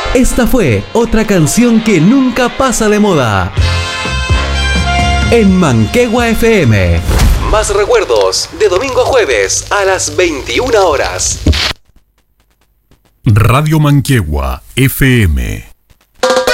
Esta fue otra canción que nunca pasa de moda. En Manquehue FM. Más recuerdos de domingo a jueves a las 21 horas. Radio Manquehue FM.